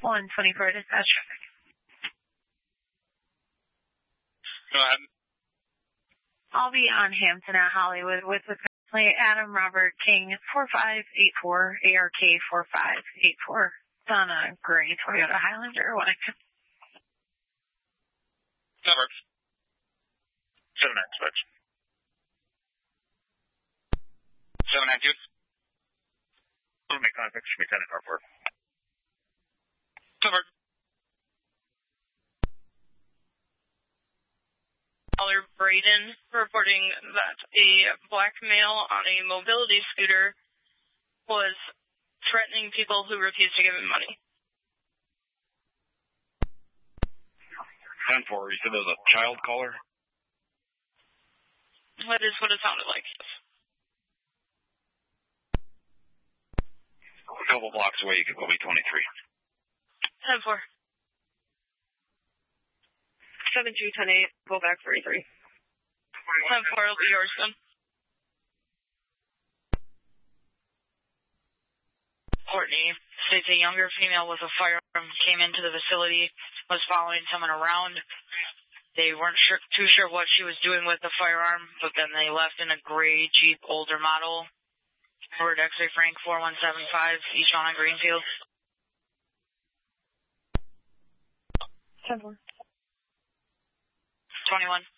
124 dispatch. Go ahead. I'll be on Hampton at Hollywood with plate Adam Robert King 4584 ARK 4584. It's on a gray Toyota Highlander. What I could. That works. 7 dispatch. 792. We'll make contact. Should be 10 in car 4. Covered. Caller Braden reporting that a black male on a mobility scooter was threatening people who refused to give him money. 10-4, you said there was a child caller? That is what it sounded like. A couple blocks away, you could go be 23. 10-4. 72-10-8, go back 33. 10-4, it'll be yours then. Courtney states a younger female with a firearm came into the facility, was following someone around. They weren't too sure what she was doing with the firearm, but then they left in a gray Jeep older model. Word X-ray Frank 4175, each one on Greenfield. 10-4. 21.